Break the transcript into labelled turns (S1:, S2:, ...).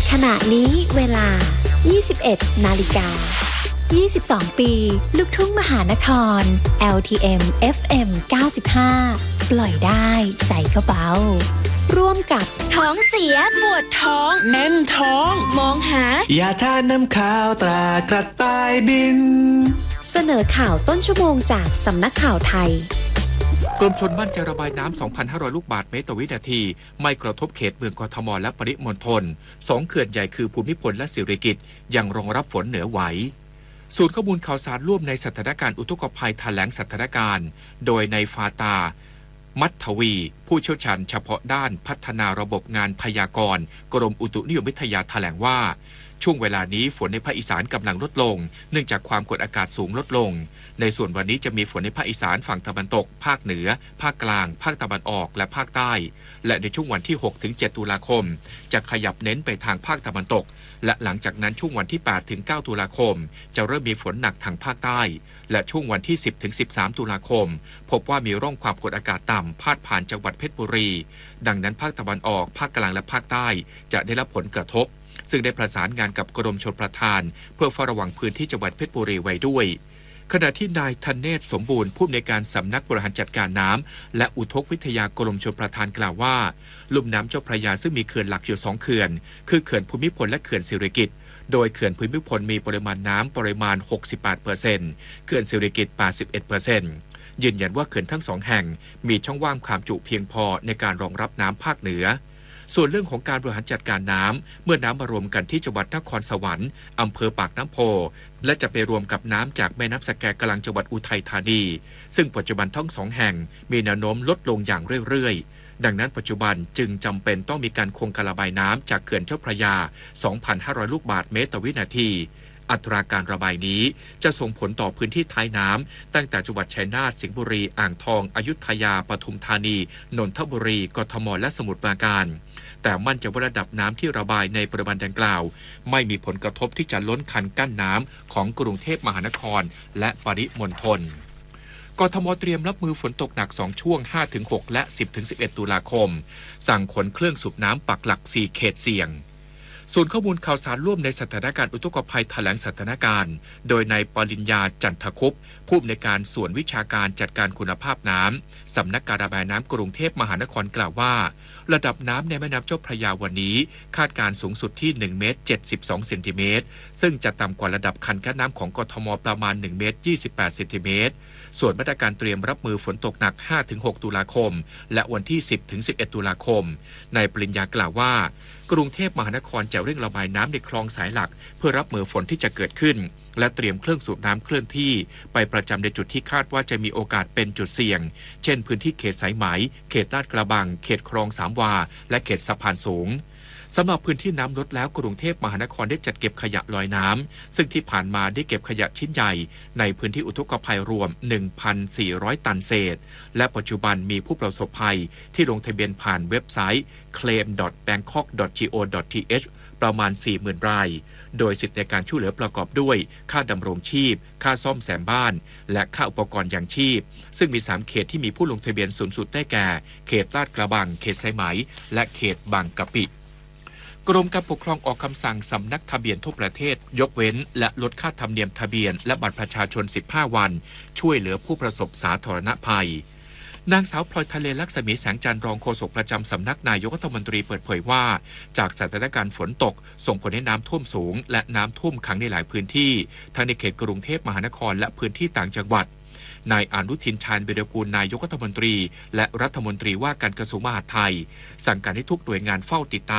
S1: ขณะนี้เวลา 21 นาฬิกา 22 ปีลูกทุ่งมหานคร LTM FM 95 ปล่อยได้ใจก็เบาร่วมกับ
S2: ท้องเสียปวดท้อง
S3: แน่นท้อง
S2: มองหาย
S4: าทานน้ำข้าวตรากระต่ายบิน
S1: เสนอข่าวต้นชั่วโมงจากสำนักข่าวไทย
S5: กรมชลมั่นจะระบายน้ำ 2,500 ลูกบาศก์เมตรต่อวินาทีไม่กระทบเขตเมืองกทมและปริมณฑล2เขื่อนใหญ่คือภูมิพลและสิริกิติ์ยังรองรับฝนเหนือไหวศูนย์ข้อมูลข่าวสารร่วมในสถานการณ์อุทกภัยแถลงสถานการณ์โดยในฟาตามัทวีผู้เชี่ยวชาญเฉพาะด้านพัฒนาระบบงานพยากรณ์กรมอุตุนิยมวิทยาแถลงว่าช่วงเวลานี้ฝนในภาคอีสานกำลังลดลงเนื่องจากความกดอากาศสูงลดลงในส่วนวันนี้จะมีฝนในภาคอีสานฝั่งตะวันตกภาคเหนือภาคกลางภาคตะวันออกและภาคใต้และในช่วงวันที่ 6-7 ตุลาคมจะขยับเน้นไปทางภาคตะวันตกและหลังจากนั้นช่วงวันที่ 8-9 ตุลาคมจะเริ่มมีฝนหนักทางภาคใต้และช่วงวันที่ 10-13 ตุลาคมพบว่ามีร่องความกดอากาศต่ำพาดผ่านจังหวัดเพชรบุรีดังนั้นภาคตะวันออกภาคกลางและภาคใต้จะได้รับผลกระทบซึ่งได้ประสานงานกับกรมชลประทานเพื่อเฝ้าระวังพื้นที่จังหวัดเพชรบุรีไว้ด้วยขณะที่นายธเนศสมบูรณ์ผู้อำนวยการสำนักบริหารจัดการน้ำและอุทกวิทยากรมชลประทานกล่าวว่าลุ่มน้ำเจ้าพระยาซึ่งมีเขื่อนหลักอยู่2เขื่อนคือเขื่อนภูมิพลและเขื่อนสิริกิติ์โดยเขื่อนภูมิพลมีปริมาณน้ำปริมาณ 68% เขื่อนสิริกิติ์ 81% ยืนยันว่าเขื่อนทั้ง2แห่งมีช่องว่างความจุเพียงพอในการรองรับน้ำภาคเหนือส่วนเรื่องของการบริหารจัดการน้ำเมื่อน้ำมารวมกันที่จังหวัดนครสวรรค์อำเภอปากน้ำโพและจะไปรวมกับน้ำจากแม่น้ำสแกกลางจังหวัดอุทัยธานีซึ่งปัจจุบันทั้ง2แห่งมีแนวโน้มลดลงอย่างเรื่อยๆดังนั้นปัจจุบันจึงจำเป็นต้องมีการคงการระบายน้ำจากเขื่อนเจ้าพระยา 2,500 ลูกบาศก์เมตรต่อวินาทีอัตราการระบายนี้จะส่งผลต่อพื้นที่ท้ายน้ำตั้งแต่จังหวัดชัยนาทสิงห์บุรีอ่างทองอยุธยาปทุมธานีนนทบุรีกทมและสมุทรปราการแต่มั่นใจว่าระดับน้ำที่ระบายในปริมาณดังกล่าวไม่มีผลกระทบที่จะล้นคันกั้นน้ำของกรุงเทพมหานครและปริมณฑลกทมเตรียมรับมือฝนตกหนัก2ช่วง 5-6 และ 10-11 ตุลาคมสั่งขนเครื่องสูบน้ำปักหลัก4เขตเสี่ยงศูนย์ข้อมูลข่าวสารร่วมในสถานการณ์อุทกภัยแถลงสถานการณ์โดยนายปริญญาจันทคุปผู้อำนวยการส่วนวิชาการจัดการคุณภาพน้ำสำนักการระบายน้ำกรุงเทพมหานครกล่าวว่าระดับน้ำในแม่น้ำเจ้าพระยาวันนี้คาดการสูงสุดที่1เมตร72เซนติเมตรซึ่งจะต่ำกว่าระดับคันกั้นน้ำของกทมประมาณ1เมตร28เซนติเมตรส่วนมาตรการเตรียมรับมือฝนตกหนัก 5-6 ตุลาคมและวันที่ 10-11 ตุลาคมนายปริญญากล่าวว่ากรุงเทพมหานครจะเร่งระบายน้ำในคลองสายหลักเพื่อรับมือฝนที่จะเกิดขึ้นและเตรียมเครื่องสูบน้ำเคลื่อนที่ไปประจำในจุดที่คาดว่าจะมีโอกาสเป็นจุดเสี่ยงเช่นพื้นที่เขตสายไหมเขตลาดกระบังเขตคลองสามวาและเขตสะพานสูงสำหรับพื้นที่น้ำลดแล้วกรุงเทพมหานครได้จัดเก็บขยะลอยน้ำซึ่งที่ผ่านมาได้เก็บขยะชิ้นใหญ่ในพื้นที่อุทกภัยรวม 1,400 ตันเศษและปัจจุบันมีผู้ประสบภัยที่ลงทะเบียนผ่านเว็บไซต์ claim.bangkok.go.th ประมาณ 40,000 รายโดยสิทธิในการช่วยเหลือประกอบด้วยค่าดำรงชีพค่าซ่อมแซมบ้านและค่าอุปกรณ์ยังชีพซึ่งมี3เขตที่มีผู้ลงทะเบียนสูงสุดได้แก่เขตลาดกระบังเขตสายไหมและเขตบางกะปิกรมการปกครองออกคำสั่งสำนักทะเบียนทั่วประเทศยกเว้นและลดค่าธรรมเนียมทะเบียนและบัตรประชาชน15วันช่วยเหลือผู้ประสบสาธารณภัยนางสาวพลอยทะเลลักษมีแสงจันทร์รองโฆษกประจำสำนักนายกรัฐมนตรีเปิดเผยว่าจากสถานการณ์ฝนตกส่งผลให้น้ำท่วมสูงและน้ำท่วมขังในหลายพื้นที่ทั้งในเขตกรุงเทพมหานครและพื้นที่ต่างจังหวัดนายอนุทินชาญวิรากูลนายกรัฐมนตรีและรัฐมนตรีว่าการกระทรวงมหาดไทยสั่งการให้ทุกหน่วยงานเฝ้าติดตาม